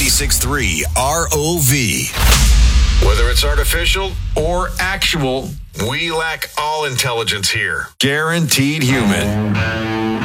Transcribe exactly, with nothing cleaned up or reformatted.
ninety-six point three R O V. Whether it's artificial or actual, we lack all intelligence here. Guaranteed Human.